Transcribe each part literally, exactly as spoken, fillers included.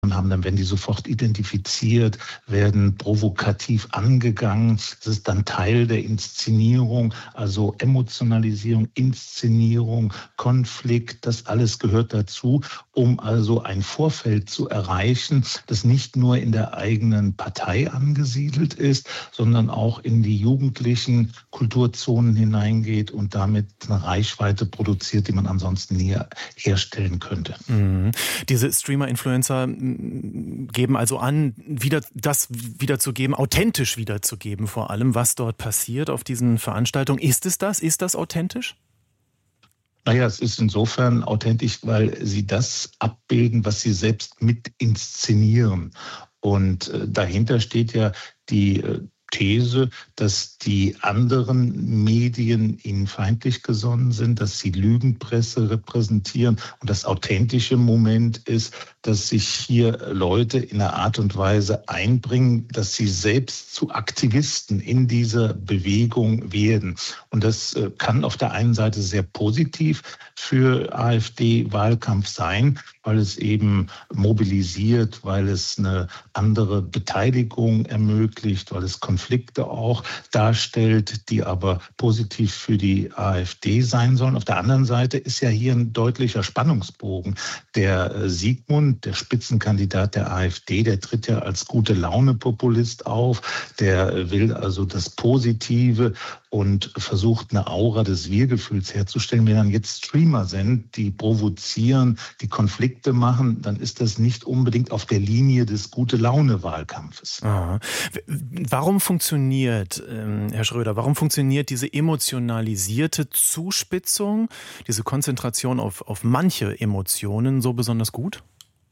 haben, dann werden die sofort identifiziert, werden provokativ angegangen. Das ist dann Teil der Inszenierung, also Emotionalisierung, Inszenierung, Konflikt, das alles gehört dazu, um also ein Vorfeld zu erreichen, das nicht nur in der eigenen Partei angesiedelt ist, sondern auch in die jugendlichen Kulturzonen hineingeht und damit eine Reichweite produziert, die man ansonsten nie herstellen könnte. Mhm. Diese Streamer-Influencer geben also an, wieder das wiederzugeben, authentisch wiederzugeben vor allem, was dort passiert auf diesen Veranstaltungen. Ist es das? Ist das authentisch? Naja, es ist insofern authentisch, weil sie das abbilden, was sie selbst mit inszenieren. Und äh, dahinter steht ja die äh, These, dass die anderen Medien ihnen feindlich gesonnen sind, dass sie Lügenpresse repräsentieren. Und das authentische Moment ist, dass sich hier Leute in einer Art und Weise einbringen, dass sie selbst zu Aktivisten in dieser Bewegung werden. Und das kann auf der einen Seite sehr positiv für AfD-Wahlkampf sein, weil es eben mobilisiert, weil es eine andere Beteiligung ermöglicht, weil es Konflikte auch darstellt, die aber positiv für die AfD sein sollen. Auf der anderen Seite ist ja hier ein deutlicher Spannungsbogen. Der Sigmund, der Spitzenkandidat der AfD, der tritt ja als Gute-Laune-Populist auf. Der will also das Positive und versucht eine Aura des Wir-Gefühls herzustellen. Wenn dann jetzt Streamer sind, die provozieren, die Konflikte machen, dann ist das nicht unbedingt auf der Linie des Gute-Laune-Wahlkampfes. Aha. Warum funktioniert, Herr Schröder, warum funktioniert diese emotionalisierte Zuspitzung, diese Konzentration auf, auf manche Emotionen so besonders gut?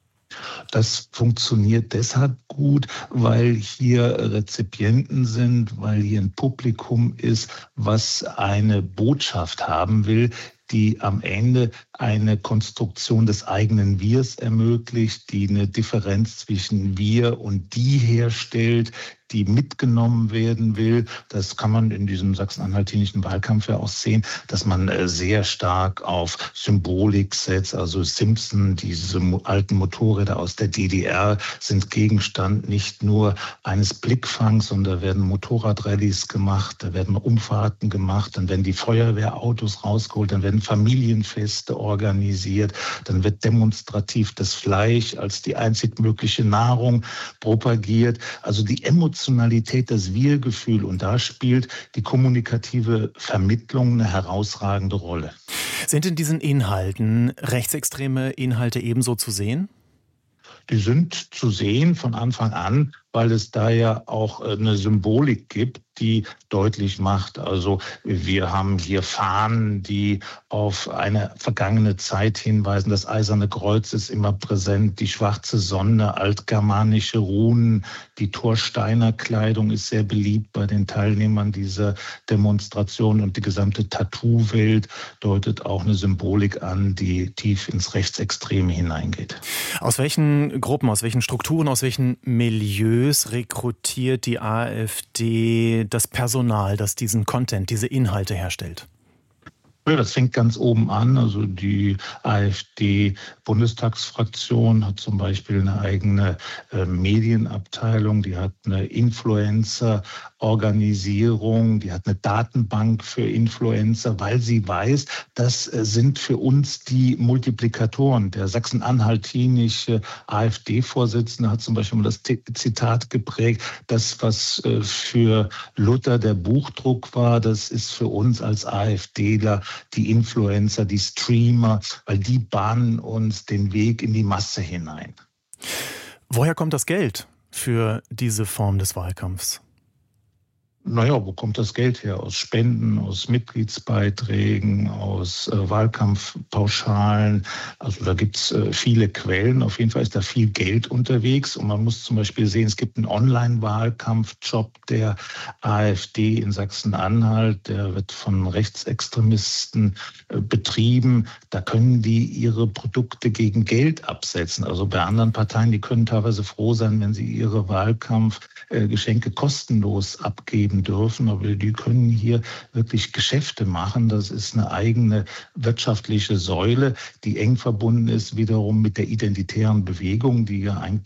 Das funktioniert deshalb gut, weil hier Rezipienten sind, weil hier ein Publikum ist, was eine Botschaft haben will, die am Ende eine Konstruktion des eigenen Wirs ermöglicht, die eine Differenz zwischen wir und die herstellt, die mitgenommen werden will. Das kann man in diesem sachsen-anhaltinischen Wahlkampf ja auch sehen, dass man sehr stark auf Symbolik setzt. Also Simpson, diese alten Motorräder aus der D D R sind Gegenstand nicht nur eines Blickfangs, sondern da werden Motorradrallyes gemacht, da werden Umfahrten gemacht, dann werden die Feuerwehrautos rausgeholt, dann werden Familienfeste organisiert, dann wird demonstrativ das Fleisch als die einzig mögliche Nahrung propagiert. Also die Emotionalität, das Wir-Gefühl, und da spielt die kommunikative Vermittlung eine herausragende Rolle. Sind in diesen Inhalten rechtsextreme Inhalte ebenso zu sehen? Die sind zu sehen von Anfang an, weil es da ja auch eine Symbolik gibt, die deutlich macht. Also wir haben hier Fahnen, die auf eine vergangene Zeit hinweisen. Das Eiserne Kreuz ist immer präsent, die schwarze Sonne, altgermanische Runen, die Torsteiner Kleidung ist sehr beliebt bei den Teilnehmern dieser Demonstration und die gesamte Tattoo-Welt deutet auch eine Symbolik an, die tief ins Rechtsextreme hineingeht. Aus welchen Gruppen, aus welchen Strukturen, aus welchen Milieus rekrutiert die AfD das Personal, das diesen Content, diese Inhalte herstellt? Ja, das fängt ganz oben an. Also die AfD-Bundestagsfraktion hat zum Beispiel eine eigene äh, Medienabteilung, die hat eine Influencer-Organisierung, die hat eine Datenbank für Influencer, weil sie weiß, das äh, sind für uns die Multiplikatoren. Der sachsen-anhaltinische AfD-Vorsitzende hat zum Beispiel mal das Zitat geprägt, das, was äh, für Luther der Buchdruck war, das ist für uns als AfDler die Influencer, die Streamer, weil die bahnen uns den Weg in die Masse hinein. Woher kommt das Geld für diese Form des Wahlkampfs? Naja, wo kommt das Geld her? Aus Spenden, aus Mitgliedsbeiträgen, aus äh, Wahlkampfpauschalen. Also da gibt es äh, viele Quellen. Auf jeden Fall ist da viel Geld unterwegs. Und man muss zum Beispiel sehen, es gibt einen Online-Wahlkampfjob der AfD in Sachsen-Anhalt. Der wird von Rechtsextremisten äh, betrieben. Da können die ihre Produkte gegen Geld absetzen. Also bei anderen Parteien, die können teilweise froh sein, wenn sie ihre Wahlkampfgeschenke äh, kostenlos abgeben dürfen, aber die können hier wirklich Geschäfte machen. Das ist eine eigene wirtschaftliche Säule, die eng verbunden ist wiederum mit der identitären Bewegung, die ja eigentlich